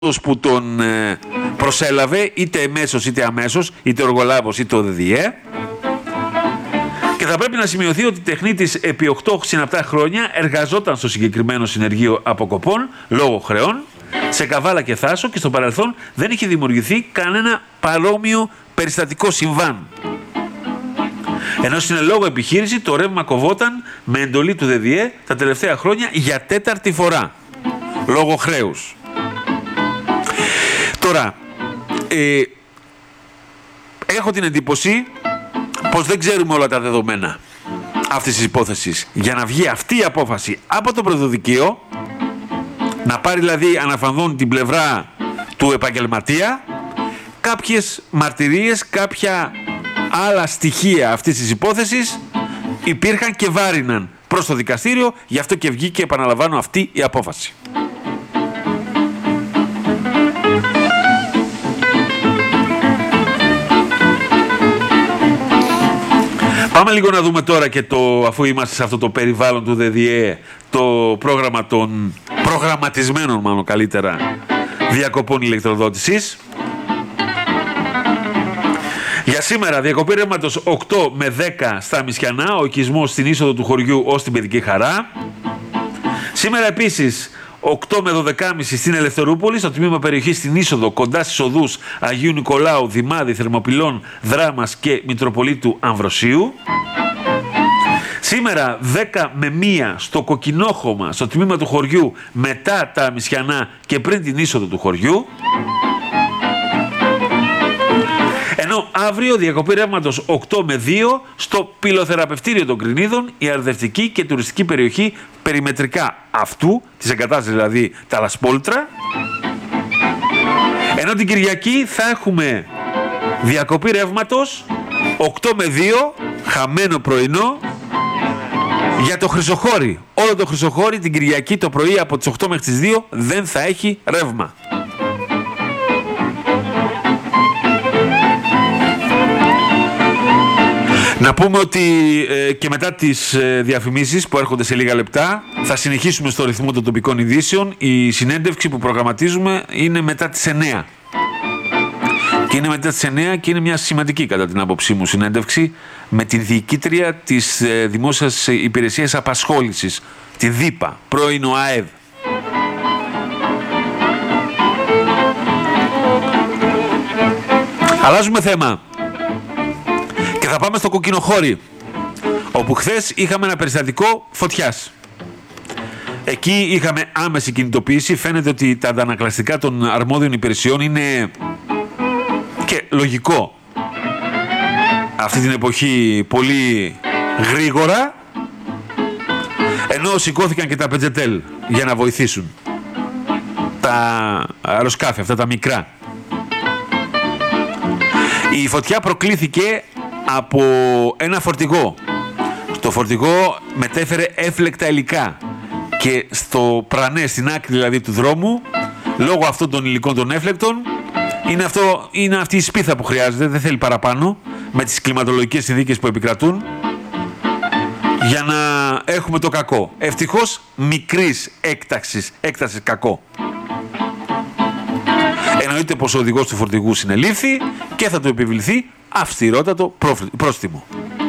που τον προσέλαβε, είτε εμέσως είτε αμέσως, είτε ο εργολάβος είτε ο ΔΔΕ. Και θα πρέπει να σημειωθεί ότι η τεχνίτης επί 8 συναπτά χρόνια εργαζόταν στο συγκεκριμένο συνεργείο αποκοπών λόγω χρεών, σε Καβάλα και Θάσο, και στο παρελθόν δεν είχε δημιουργηθεί κανένα παρόμοιο περιστατικό συμβάν. Ενώ στην ελόγω επιχείρηση το ρεύμα κοβόταν με εντολή του ΔΔΕ τα τελευταία χρόνια για 4η φορά, λόγω χρέους. Τώρα, έχω την εντύπωση πως δεν ξέρουμε όλα τα δεδομένα αυτής της υπόθεσης. Για να βγει αυτή η απόφαση από το πρωτοδικείο, να πάρει δηλαδή αναφανδόν την πλευρά του επαγγελματία, κάποιες μαρτυρίες, κάποια άλλα στοιχεία αυτής της υπόθεσης υπήρχαν και βάριναν προς το δικαστήριο, γι' αυτό και βγήκε, επαναλαμβάνω, αυτή η απόφαση. Πάμε λίγο να δούμε τώρα και αφού είμαστε σε αυτό το περιβάλλον του ΔΔΕ, το πρόγραμμα των προγραμματισμένων, μάλλον καλύτερα, διακοπών ηλεκτροδότησης. Για σήμερα, διακοπή ρεύματος 8 με 10 στα Μισιανά, ο οικισμός στην είσοδο του χωριού ως την Παιδική Χαρά. Σήμερα επίσης 8 με 12.30 στην Ελευθερούπολη, στο τμήμα περιοχής στην είσοδο κοντά στις οδούς Αγίου Νικολάου, Δημάδη, Θερμοπυλών, Δράμας και Μητροπολίτου Αμβροσίου. Σήμερα 10 με 1 στο Κοκκινόχωμα, στο τμήμα του χωριού μετά τα Μισιανά και πριν την είσοδο του χωριού. Ενώ αύριο διακοπή ρεύματος 8 με 2 στο πυλοθεραπευτήριο των Κρινίδων, η αρδευτική και τουριστική περιοχή περιμετρικά αυτού, της εγκατάστασης δηλαδή τα Λασπόλτρα. Ενώ την Κυριακή θα έχουμε διακοπή ρεύματος 8 με 2, χαμένο πρωινό, για το Χρυσοχώρι. Όλο το Χρυσοχώρι την Κυριακή το πρωί από τις 8 μέχρι τις 2 δεν θα έχει ρεύμα. Να πούμε ότι και μετά τις διαφημίσεις που έρχονται σε λίγα λεπτά θα συνεχίσουμε στο ρυθμό των τοπικών ειδήσεων. Η συνέντευξη που προγραμματίζουμε είναι μετά τις 9. Και είναι μετά τις 9 και είναι μια σημαντική κατά την άποψή μου συνέντευξη με την διοικήτρια της Δημόσιας Υπηρεσίας Απασχόλησης, τη ΔΥΠΑ, πρώην ΟΑΕΔ. Αλλάζουμε θέμα. Και θα πάμε στο Κοκκινοχώρι, όπου χθες είχαμε ένα περιστατικό φωτιάς. Εκεί είχαμε άμεση κινητοποίηση. Φαίνεται ότι τα αντανακλαστικά των αρμόδιων υπηρεσιών είναι, και λογικό, αυτή την εποχή πολύ γρήγορα, ενώ σηκώθηκαν και τα πετζετέλ για να βοηθήσουν. Τα αεροσκάφη, αυτά τα μικρά. Η φωτιά προκλήθηκε από ένα φορτηγό. Το φορτηγό μετέφερε έφλεκτα υλικά και στο πρανέ, στην άκρη δηλαδή του δρόμου, λόγω αυτών των υλικών των έφλεκτων, είναι αυτή η σπίθα που χρειάζεται, δεν θέλει παραπάνω, με τις κλιματολογικές συνθήκες που επικρατούν, για να έχουμε το κακό. Ευτυχώς μικρής έκτασης κακό. Εννοείται πως ο οδηγός του φορτηγού συνελήφθη και θα του επιβληθεί αυστηρότατο πρόστιμο.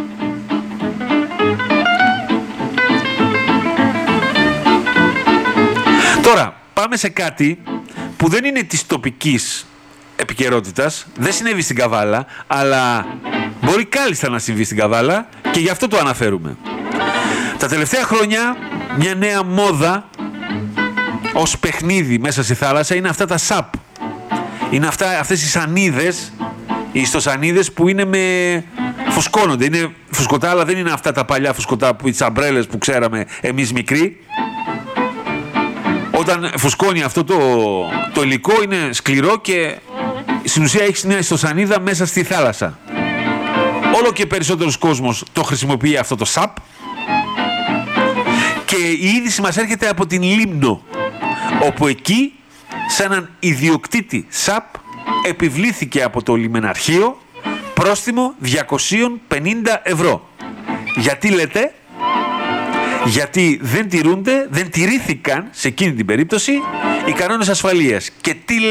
Τώρα πάμε σε κάτι που δεν είναι της τοπικής επικαιρότητας, δεν συνέβη στην Καβάλα, αλλά μπορεί κάλλιστα να συμβεί στην Καβάλα και γι' αυτό το αναφέρουμε. Τα τελευταία χρόνια μια νέα μόδα ως παιχνίδι μέσα στη θάλασσα είναι αυτά τα ΣΑΠ. Είναι αυτές οι σανίδες, οι ιστοσανίδες που είναι φουσκώνονται. Είναι φουσκωτά, αλλά δεν είναι αυτά τα παλιά φουσκωτά, οι τσαμπρέλες που ξέραμε εμείς μικροί. Όταν φουσκώνει αυτό το υλικό είναι σκληρό και στην ουσία έχεις μια ιστοσανίδα μέσα στη θάλασσα. Όλο και περισσότερος κόσμος το χρησιμοποιεί αυτό το ΣΑΠ και η είδηση μας έρχεται από την Λίμνο, όπου εκεί σε έναν ιδιοκτήτη ΣΑΠ επιβλήθηκε από το λιμεναρχείο πρόστιμο 250 ευρώ. Γιατί λέτε? Γιατί δεν τηρήθηκαν σε εκείνη την περίπτωση οι κανόνες ασφαλείας. Και τι